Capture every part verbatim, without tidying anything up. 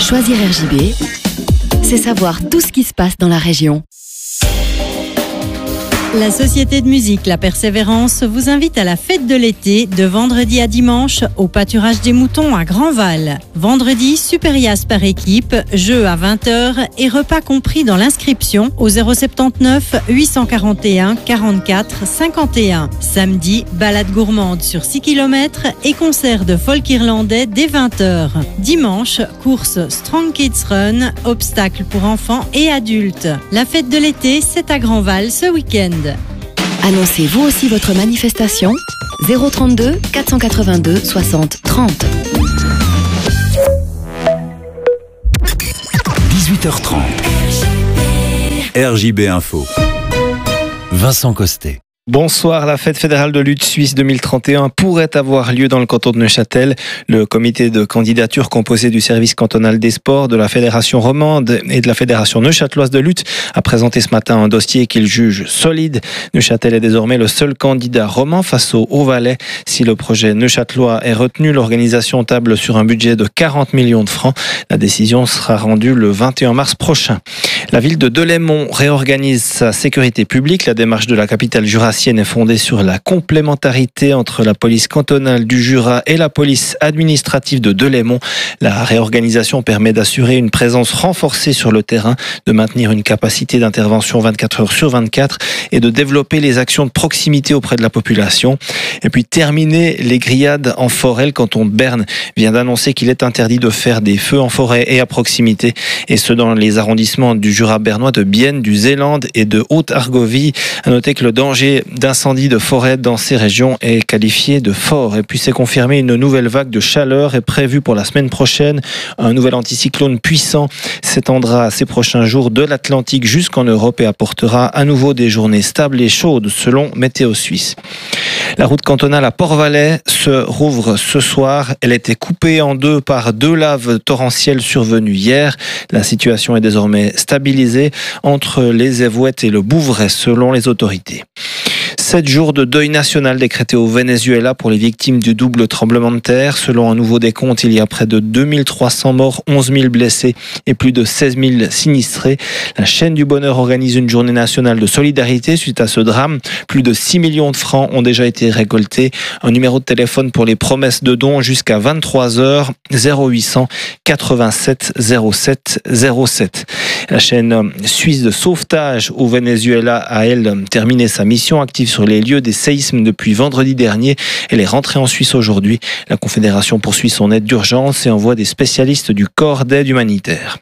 Choisir R J B, c'est savoir tout ce qui se passe dans la région. La société de musique La Persévérance vous invite à la fête de l'été de vendredi à dimanche au pâturage des moutons à Grandval. Vendredi, Supérias par équipe, jeu à vingt heures et repas compris dans l'inscription au zéro soixante-dix-neuf huit cent quarante et un quarante-quatre cinquante et un. Samedi, balade gourmande sur six kilomètres et concert de folk irlandais dès vingt heures. Dimanche, course Strong Kids Run, obstacles pour enfants et adultes. La fête de l'été, c'est à Grandval ce week-end. Annoncez vous aussi votre manifestation zéro trente-deux quatre cent quatre-vingt-deux soixante trente. dix-huit heures trente. R J B Info. Vincent Costet. Bonsoir, la fête fédérale de lutte suisse deux mille trente et un pourrait avoir lieu dans le canton de Neuchâtel. Le comité de candidature composé du service cantonal des sports, de la fédération romande et de la fédération neuchâteloise de lutte a présenté ce matin un dossier qu'il juge solide. Neuchâtel est désormais le seul candidat roman face au Haut-Valais. Si le projet neuchâtelois est retenu, l'organisation table sur un budget de quarante millions de francs. La décision sera rendue le vingt et un mars prochain. La ville de Delémont réorganise sa sécurité publique. La démarche de la capitale jurassienne est fondée sur la complémentarité entre la police cantonale du Jura et la police administrative de Delémont. La réorganisation permet d'assurer une présence renforcée sur le terrain, de maintenir une capacité d'intervention vingt-quatre heures sur vingt-quatre et de développer les actions de proximité auprès de la population. Et puis terminer les grillades en forêt. Le canton de Berne vient d'annoncer qu'il est interdit de faire des feux en forêt et à proximité, et ce dans les arrondissements du Jura bernois, de Bienne, du Zélande et de Haute-Argovie. À noter que le danger d'incendie de forêt dans ces régions est qualifié de fort. Et puis c'est confirmé, une nouvelle vague de chaleur est prévue pour la semaine prochaine. Un nouvel anticyclone puissant s'étendra ces prochains jours de l'Atlantique jusqu'en Europe et apportera à nouveau des journées stables et chaudes selon Météo Suisse. La route cantonale à Port-Valais se rouvre ce soir. Elle était coupée en deux par deux laves torrentielles survenues hier. La situation est désormais stabilisée entre les Évouettes et le Bouvray selon les autorités. Sept jours de deuil national décrété au Venezuela pour les victimes du double tremblement de terre. Selon un nouveau décompte, il y a près de deux mille trois cents morts, onze mille blessés et plus de seize mille sinistrés. La chaîne du bonheur organise une journée nationale de solidarité suite à ce drame. Plus de six millions de francs ont déjà été récoltés. Un numéro de téléphone pour les promesses de dons jusqu'à vingt-trois heures, zéro huit cents quatre-vingt-sept zéro sept zéro sept. La chaîne suisse de sauvetage au Venezuela a, elle, terminé sa mission active sur les lieux des séismes depuis vendredi dernier. Elle est rentrée en Suisse aujourd'hui. La Confédération poursuit son aide d'urgence et envoie des spécialistes du corps d'aide humanitaire.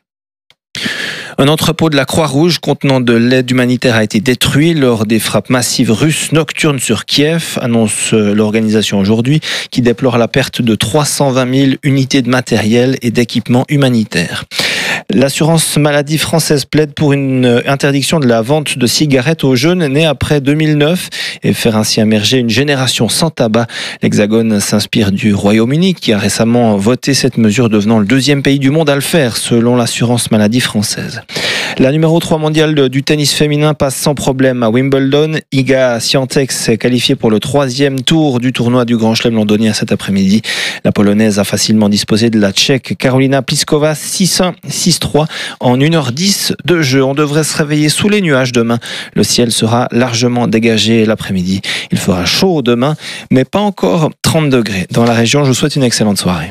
Un entrepôt de la Croix-Rouge contenant de l'aide humanitaire a été détruit lors des frappes massives russes nocturnes sur Kiev, annonce l'organisation aujourd'hui, qui déplore la perte de trois cent vingt mille unités de matériel et d'équipements humanitaires. L'assurance maladie française plaide pour une interdiction de la vente de cigarettes aux jeunes nés après deux mille neuf et faire ainsi émerger une génération sans tabac. L'Hexagone s'inspire du Royaume-Uni qui a récemment voté cette mesure, devenant le deuxième pays du monde à le faire selon l'assurance maladie française. La numéro trois mondiale du tennis féminin passe sans problème à Wimbledon. Iga Świątek s'est qualifiée pour le troisième tour du tournoi du Grand Chelem londonien cet après-midi. La Polonaise a facilement disposé de la Tchèque Karolina Pliskova six un, six trois en une heure dix de jeu. On devrait se réveiller sous les nuages demain. Le ciel sera largement dégagé l'après-midi. Il fera chaud demain, mais pas encore trente degrés. Dans la région, je vous souhaite une excellente soirée.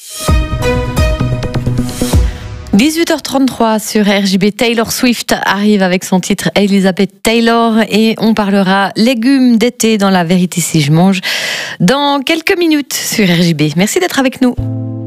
dix-huit heures trente-trois sur R J B. Taylor Swift arrive avec son titre Elizabeth Taylor et on parlera légumes d'été dans La Vérité si je mange dans quelques minutes sur R J B. Merci d'être avec nous.